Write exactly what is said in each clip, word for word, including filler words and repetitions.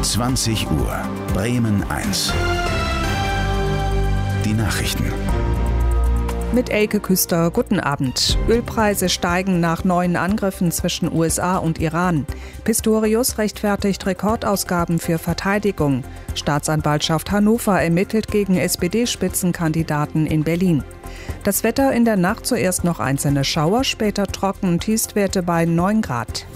zwanzig Uhr, Bremen eins. Die Nachrichten. Mit Elke Küster, guten Abend. Ölpreise steigen nach neuen Angriffen zwischen U S A und Iran. Pistorius rechtfertigt Rekordausgaben für Verteidigung. Staatsanwaltschaft Hannover ermittelt gegen S P D-Spitzenkandidaten in Berlin. Das Wetter in der Nacht zuerst noch einzelne Schauer, später trocken, Tiefstwerte bei neun Grad.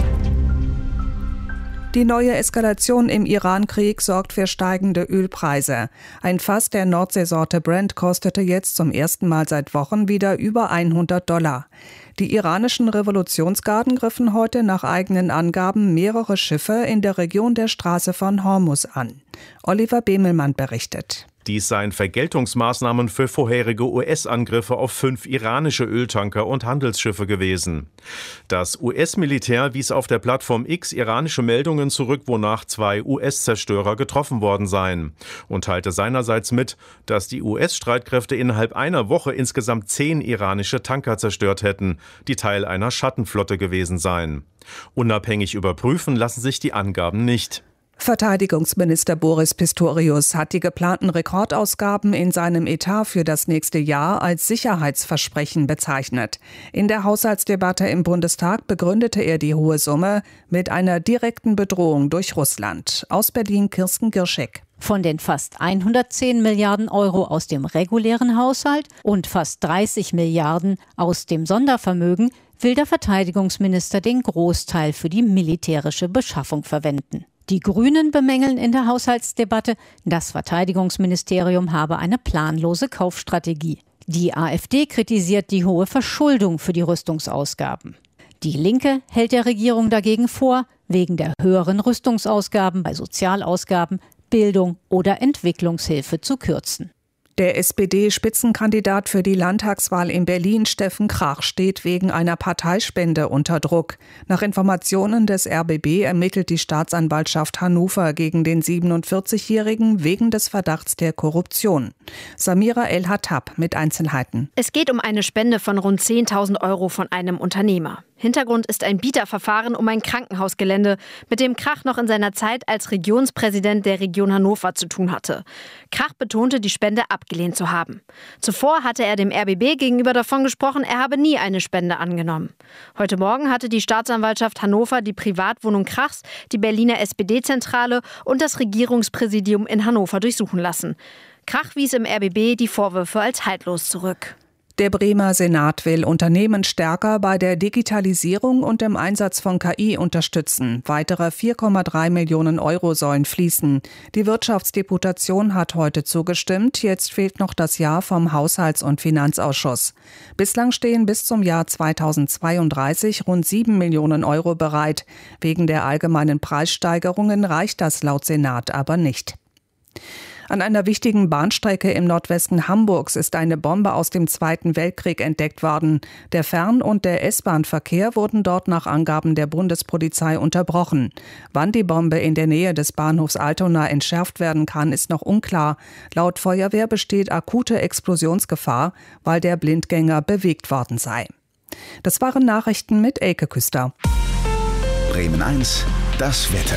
Die neue Eskalation im Iran-Krieg sorgt für steigende Ölpreise. Ein Fass der Nordseesorte Brent kostete jetzt zum ersten Mal seit Wochen wieder über hundert Dollar. Die iranischen Revolutionsgarden griffen heute nach eigenen Angaben mehrere Schiffe in der Region der Straße von Hormuz an. Oliver Bemelmann berichtet. Dies seien Vergeltungsmaßnahmen für vorherige U S-Angriffe auf fünf iranische Öltanker und Handelsschiffe gewesen. Das U S-Militär wies auf der Plattform X iranische Meldungen zurück, wonach zwei U S-Zerstörer getroffen worden seien, und teilte seinerseits mit, dass die U S-Streitkräfte innerhalb einer Woche insgesamt zehn iranische Tanker zerstört hätten, die Teil einer Schattenflotte gewesen seien. Unabhängig überprüfen lassen sich die Angaben nicht. Verteidigungsminister Boris Pistorius hat die geplanten Rekordausgaben in seinem Etat für das nächste Jahr als Sicherheitsversprechen bezeichnet. In der Haushaltsdebatte im Bundestag begründete er die hohe Summe mit einer direkten Bedrohung durch Russland. Aus Berlin Kirsten Girschek. Von den fast hundertzehn Milliarden Euro aus dem regulären Haushalt und fast dreißig Milliarden aus dem Sondervermögen will der Verteidigungsminister den Großteil für die militärische Beschaffung verwenden. Die Grünen bemängeln in der Haushaltsdebatte, das Verteidigungsministerium habe eine planlose Kaufstrategie. Die AfD kritisiert die hohe Verschuldung für die Rüstungsausgaben. Die Linke hält der Regierung dagegen vor, wegen der höheren Rüstungsausgaben bei Sozialausgaben, Bildung oder Entwicklungshilfe zu kürzen. Der S P D-Spitzenkandidat für die Landtagswahl in Berlin, Steffen Krach, steht wegen einer Parteispende unter Druck. Nach Informationen des R B B ermittelt die Staatsanwaltschaft Hannover gegen den siebenundvierzigjährigen wegen des Verdachts der Korruption. Samira El-Hattab mit Einzelheiten. Es geht um eine Spende von rund zehntausend Euro von einem Unternehmer. Hintergrund ist ein Bieterverfahren um ein Krankenhausgelände, mit dem Krach noch in seiner Zeit als Regionspräsident der Region Hannover zu tun hatte. Krach betonte, die Spende abgelehnt zu haben. Zuvor hatte er dem R B B gegenüber davon gesprochen, er habe nie eine Spende angenommen. Heute Morgen hatte die Staatsanwaltschaft Hannover die Privatwohnung Krachs, die Berliner S P D-Zentrale und das Regierungspräsidium in Hannover durchsuchen lassen. Krach wies im R B B die Vorwürfe als haltlos zurück. Der Bremer Senat will Unternehmen stärker bei der Digitalisierung und dem Einsatz von K I unterstützen. Weitere vier Komma drei Millionen Euro sollen fließen. Die Wirtschaftsdeputation hat heute zugestimmt. Jetzt fehlt noch das Ja vom Haushalts- und Finanzausschuss. Bislang stehen bis zum Jahr zweitausendzweiunddreißig rund sieben Millionen Euro bereit. Wegen der allgemeinen Preissteigerungen reicht das laut Senat aber nicht. An einer wichtigen Bahnstrecke im Nordwesten Hamburgs ist eine Bombe aus dem Zweiten Weltkrieg entdeckt worden. Der Fern- und der S-Bahn-Verkehr wurden dort nach Angaben der Bundespolizei unterbrochen. Wann die Bombe in der Nähe des Bahnhofs Altona entschärft werden kann, ist noch unklar. Laut Feuerwehr besteht akute Explosionsgefahr, weil der Blindgänger bewegt worden sei. Das waren Nachrichten mit Elke Küster. Bremen eins, das Wetter.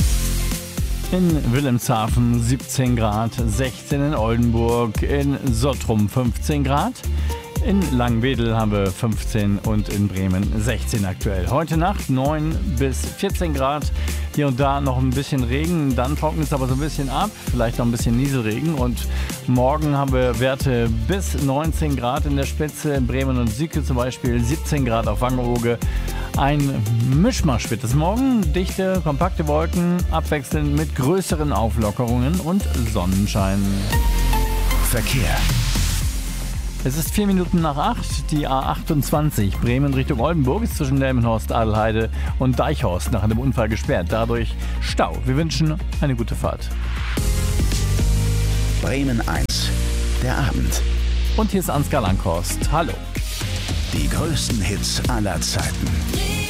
In Wilhelmshaven siebzehn Grad, sechzehn in Oldenburg, in Sottrum fünfzehn Grad, in Langwedel haben wir fünfzehn und in Bremen sechzehn aktuell. Heute Nacht neun bis vierzehn Grad, hier und da noch ein bisschen Regen, dann trocknet es aber so ein bisschen ab, vielleicht noch ein bisschen Nieselregen, und morgen haben wir Werte bis neunzehn Grad in der Spitze, in Bremen und Sieke zum Beispiel siebzehn Grad auf Wangerooge. Ein Mischmasch wird es morgen, dichte, kompakte Wolken, abwechselnd mit größeren Auflockerungen und Sonnenschein. Verkehr. Es ist vier Minuten nach acht, die A achtundzwanzig, Bremen Richtung Oldenburg, ist zwischen Delmenhorst, Adelheide und Deichhorst nach einem Unfall gesperrt. Dadurch Stau. Wir wünschen eine gute Fahrt. Bremen eins, der Abend. Und hier ist Ansgar Langhorst. Hallo. Die größten Hits aller Zeiten.